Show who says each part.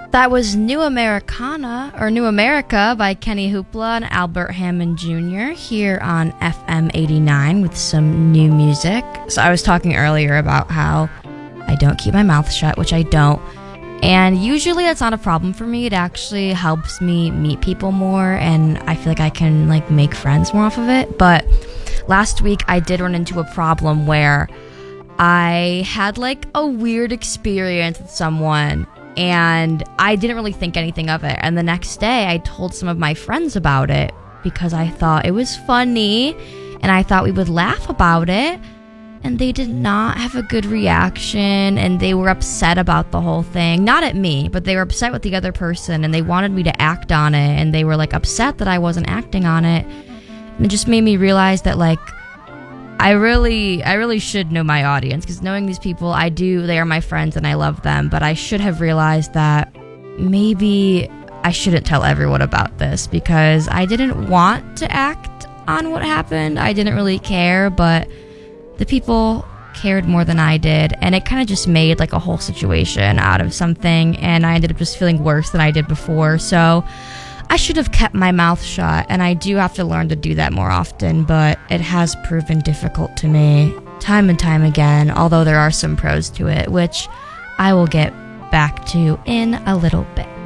Speaker 1: That was New Americana, or New America by Kenny Hoopla and Albert Hammond Jr. here on FM 89 with some new music. So I was talking earlier about how I don't keep my mouth shut, which I don't. And usually that's not a problem for me. It actually helps me meet people more, and I feel like I can like make friends more off of it. But last week I did run into a problem where I had like a weird experience with someone, and I didn't really think anything of it. And the next day I told some of my friends about it because I thought it was funny and I thought we would laugh about it. And they did not have a good reaction, and they were upset about the whole thing. Not at me, but they were upset with the other person, and they wanted me to act on it, and they were like upset that I wasn't acting on it. And it just made me realize that like I really should know my audience, because knowing these people, they are my friends and I love them, but I should have realized that maybe I shouldn't tell everyone about this, because I didn't want to act on what happened. I didn't really care, but the people cared more than I did, and it kind of just made like a whole situation out of something, and I ended up just feeling worse than I did before. So I should have kept my mouth shut, and I do have to learn to do that more often, but it has proven difficult to me time and time again, although there are some pros to it, which I will get back to in a little bit.